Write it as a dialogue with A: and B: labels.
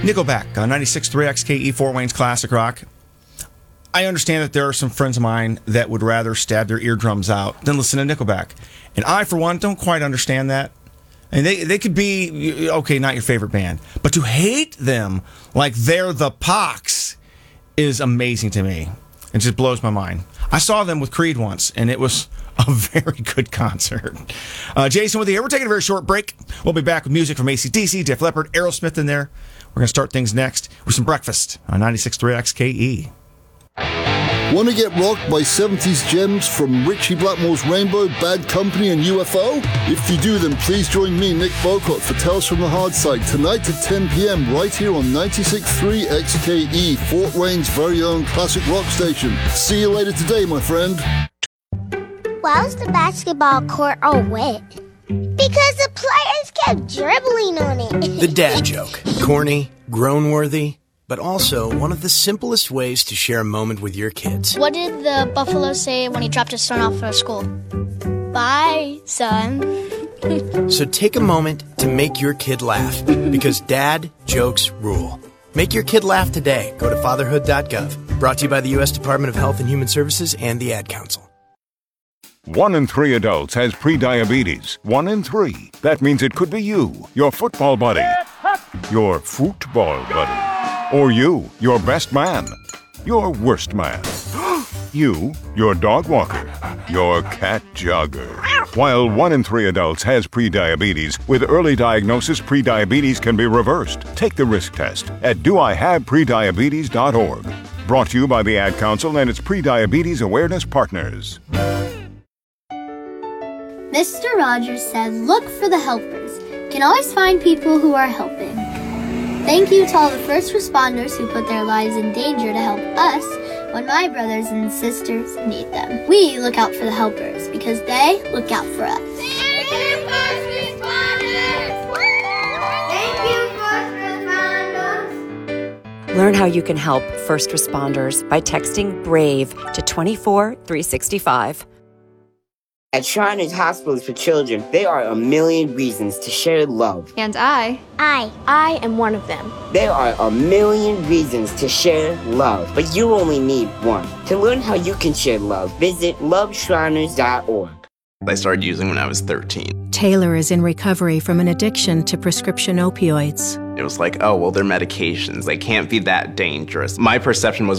A: Nickelback on 96.3 XKE Fort Wayne's Classic Rock. I understand that there are some friends of mine that would rather stab their eardrums out than listen to Nickelback. And I, for one, don't quite understand that. And they could be, okay, not your favorite band. But to hate them like they're the Pox is amazing to me. It just blows my mind. I saw them with Creed once, and it was a very good concert. Jason with you here. We're taking a very short break. We'll be back with music from AC/DC, Def Leppard, Aerosmith in there. We're going to start things next with some breakfast on 96.3 XKE.
B: Want to get rocked by 70s gems from Ritchie Blackmore's Rainbow, Bad Company, and UFO? If you do, then please join me, Nick Bocott, for Tales from the Hard Side tonight at 10 p.m. right here on 96.3 XKE, Fort Wayne's very own classic rock station. See you later today, my friend.
C: Why was the basketball court all wet? Because the players kept dribbling on it.
D: The dad joke. Corny, groan-worthy, but also one of the simplest ways to share a moment with your kids.
E: What did the buffalo say when he dropped his son off at school? Bye, son.
D: So take a moment to make your kid laugh, because dad jokes rule. Make your kid laugh today. Go to fatherhood.gov. Brought to you by the U.S. Department of Health and Human Services and the Ad Council.
F: 1 in 3 adults has prediabetes. 1 in 3. That means it could be you, your football buddy, your football buddy, or you, your best man, your worst man, you, your dog walker, your cat jogger. While 1 in 3 adults has prediabetes, with early diagnosis, prediabetes can be reversed. Take the risk test at doihaveprediabetes.org. Brought to you by the Ad Council and its Prediabetes Awareness Partners.
G: Mr. Rogers said, look for the helpers. Can always find people who are helping. Thank you to all the first responders who put their lives in danger to help us when my brothers and sisters need them. We look out for the helpers because they look out for us.
C: Thank you, first responders! Thank you, first responders!
H: Learn how you can help first responders by texting BRAVE to 24365.
I: At Shriners Hospitals for Children, there are a million reasons to share love.
J: And I am one of them.
I: There are a million reasons to share love, but you only need one. To learn how you can share love, visit loveshriners.org.
K: I started using when I was 13.
L: Taylor is in recovery from an addiction to prescription opioids.
K: It was like, oh, well, they're medications. They can't be that dangerous. My perception was